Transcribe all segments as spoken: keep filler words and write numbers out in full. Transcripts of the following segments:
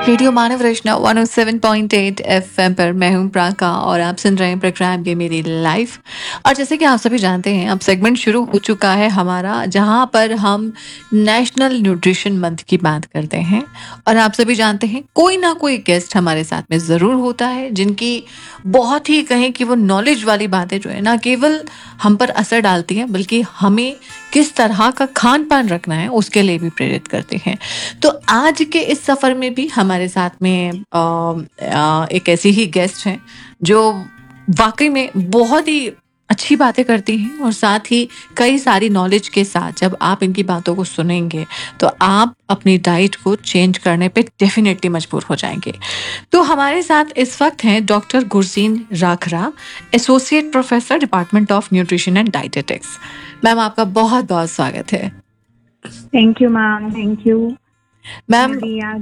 Radio मानव रचना one O seven point eight FM पर मैं हूं प्राका और आप सुन रहे हैं प्रोग्राम ये मेरी लाइफ। और जैसे कि आप सभी जानते हैं अब सेगमेंट शुरू हो चुका है हमारा, जहां पर हम नेशनल न्यूट्रिशन मंथ की बात करते हैं। और आप सभी जानते हैं कोई ना कोई गेस्ट हमारे साथ में ज़रूर होता है जिनकी बहुत ही कहें कि वो नॉलेज वाली बातें जो है ना केवल हम पर असर डालती हैं बल्कि हमें किस तरह का खान पान रखना है उसके लिए भी प्रेरित करते हैं। तो आज के इस सफ़र में भी हमारे साथ में आ, आ, एक ऐसी ही गेस्ट हैं जो वाकई में बहुत ही अच्छी बातें करती हैं और साथ ही कई सारी नॉलेज के साथ जब आप इनकी बातों को सुनेंगे तो आप अपनी डाइट को चेंज करने पे डेफिनेटली मजबूर हो जाएंगे। तो हमारे साथ इस वक्त हैं doctor गुरसीन राखरा, associate professor department of nutrition and dietetics. Ma'am आपका बहुत बहुत स्वागत है। Thank you ma'am, thank you ma'am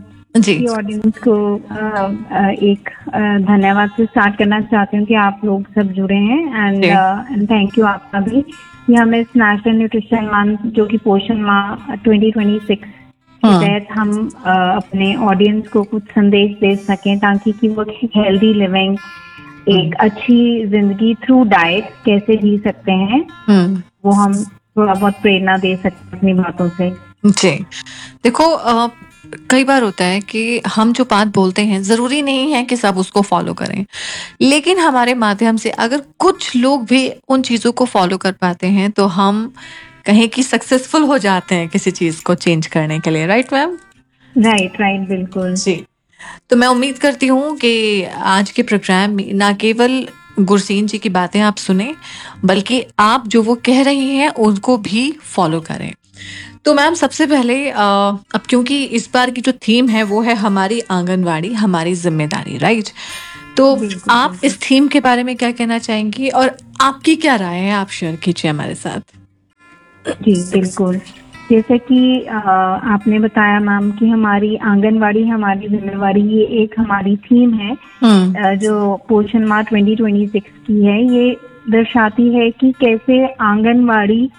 जी की ऑडियंस को आ, आ, एक आ, धन्यवाद से स्टार्ट करना चाहती हूँ कि आप लोग सब जुड़े हैं एंड एंड थैंक यू आपका भी कि हम इस नेशनल न्यूट्रिशन मंथ जो कि पोषण माह ट्वेंटी ट्वेंटी सिक्स के तहत हम आ, अपने ऑडियंस को कुछ संदेश दे सकें ताकि कि वो हेल्दी लिविंग एक अच्छी जिंदगी थ्रू डाइट कैसे जी सकते हैं वो हम थोड़ा बहुत प्रेरणा दे सकते हैं अपनी बातों से। जी देखो आ, कई बार होता है कि हम जो बात बोलते हैं जरूरी नहीं है कि सब उसको फॉलो करें, लेकिन हमारे माध्यम से अगर कुछ लोग भी उन चीजों को फॉलो कर पाते हैं तो हम कहें कि सक्सेसफुल हो जाते हैं किसी चीज को चेंज करने के लिए। Right ma'am? राइट राइट बिल्कुल जी। तो मैं उम्मीद करती हूँ कि आज के प्रोग्राम में ना केवल गुरसीन जी की बातें आप सुने बल्कि आप जो वो कह रही हैं उनको भी फॉलो करें। तो मैम सबसे पहले आ, अब क्योंकि इस बार की जो थीम है वो है हमारी आंगनवाड़ी हमारी जिम्मेदारी, राइट? तो आप इस थीम के बारे में क्या कहना चाहेंगी और आपकी क्या राय है, आप शेयर कीजिए हमारे साथ। जी बिल्कुल, जैसे कि आपने बताया मैम कि हमारी आंगनवाड़ी हमारी जिम्मेवारी, ये एक हमारी थीम है जो पोषण माह ट्वेंटी ट्वेंटी सिक्स की है। ये दर्शाती है कि कैसे आंगनवाड़ी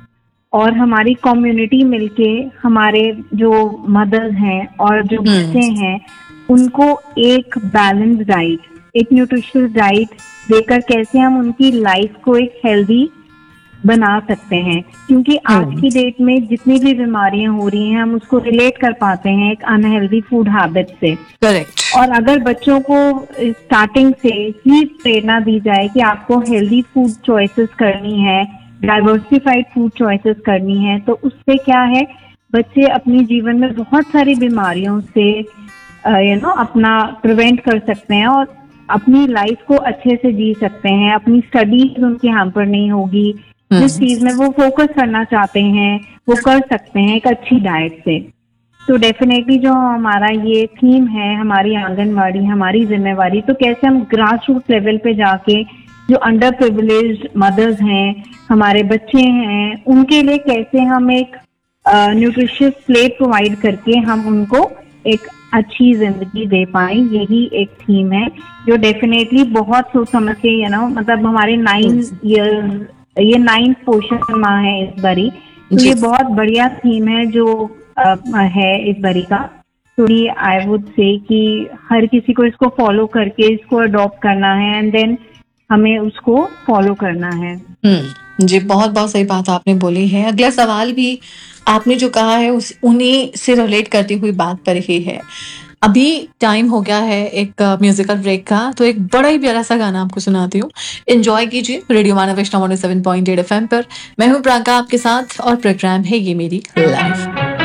और हमारी कम्युनिटी मिलके हमारे जो मदर्स हैं और जो बच्चे हैं उनको एक बैलेंस डाइट, एक न्यूट्रिशियस डाइट देकर कैसे हम उनकी लाइफ को एक हेल्दी बना सकते हैं। क्योंकि आज की डेट में जितनी भी बीमारियां हो रही हैं हम उसको रिलेट कर पाते हैं एक अनहेल्दी फूड हैबिट से। करेक्ट। और अगर बच्चों को स्टार्टिंग से ही प्रेरणा दी जाए कि आपको हेल्दी फूड चॉइसेस करनी है, डाइवर्सिफाइड फूड चॉइसेस करनी है, तो उससे क्या है बच्चे अपने जीवन में बहुत सारी बीमारियों से यू नो अपना प्रिवेंट कर सकते हैं और अपनी लाइफ को अच्छे से जी सकते हैं। अपनी स्टडीज उनकी हैम्पर नहीं होगी, जिस चीज में वो फोकस करना चाहते हैं वो कर सकते हैं एक अच्छी डाइट से। तो डेफिनेटली जो हमारा ये थीम है हमारी आंगनवाड़ी हमारी जिम्मेवारी, तो कैसे हम ग्रास रूट लेवल पे जाके जो अंडर प्रिविलेज्ड मदर्स हैं, हमारे बच्चे हैं, उनके लिए कैसे हम एक न्यूट्रिशियस प्लेट प्रोवाइड करके हम उनको एक अच्छी जिंदगी दे पाए, यही एक थीम है जो डेफिनेटली बहुत सोच समझ के यू नो मतलब हमारे नाइन ईयर ये नाइन्थ पोषण माह है इस बारी, तो ये बहुत बढ़िया थीम है जो आ, है इस बारी का। तो ये आई वुड से कि हर किसी को इसको फॉलो करके इसको अडॉप्ट करना है एंड देन हमें उसको फॉलो करना है। हम्म जी, बहुत बहुत सही बात आपने बोली है। अगला सवाल भी आपने जो कहा है उस उन्हीं से रिलेट करती हुई बात पर ही है। अभी टाइम हो गया है एक म्यूजिकल ब्रेक का, तो एक बड़ा ही प्यारा सा गाना आपको सुनाती हूँ, एंजॉय कीजिए रेडियो मानव रचना one O seven point eight FM पर। मैं हूँ प्राका आपके साथ और प्रोग्राम है ये मेरी लाइफ।